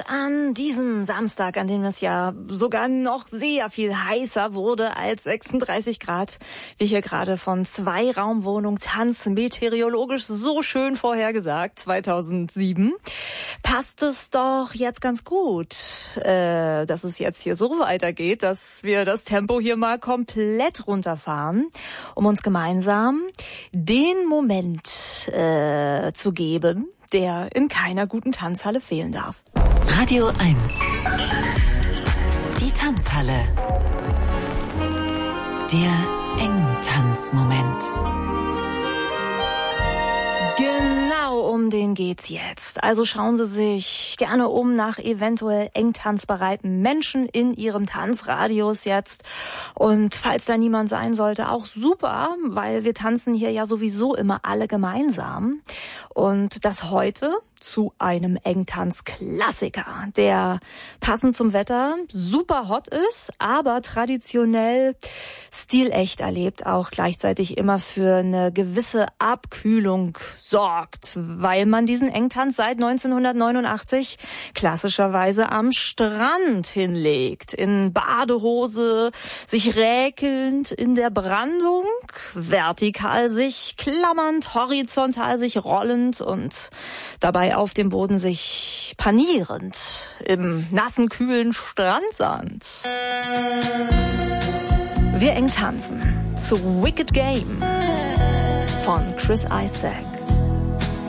an diesem Samstag, an dem es ja sogar noch sehr viel heißer wurde als 36 Grad, wie hier gerade von Zweiraumwohnung Tanz meteorologisch so schön vorhergesagt, 2007, passt es doch jetzt ganz gut, dass es jetzt hier so weitergeht, dass wir das Tempo hier mal komplett runterfahren, um uns gemeinsam den Moment zu geben, der in keiner guten Tanzhalle fehlen darf. Radio 1. Die Tanzhalle. Der Engtanzmoment. Genau, um den geht's jetzt. Also schauen Sie sich gerne um nach eventuell engtanzbereiten Menschen in Ihrem Tanzradius jetzt. Und falls da niemand sein sollte, auch super, weil wir tanzen hier ja sowieso immer alle gemeinsam. Und das heute zu einem Engtanz-Klassiker, der passend zum Wetter super hot ist, aber traditionell stilecht erlebt, auch gleichzeitig immer für eine gewisse Abkühlung sorgt, weil man diesen Engtanz seit 1989 klassischerweise am Strand hinlegt, in Badehose, sich räkelnd in der Brandung, vertikal sich klammernd, horizontal sich rollend und dabei auf dem Boden sich panierend im nassen, kühlen Strandsand. Wir eng tanzen zu Wicked Game von Chris Isaak.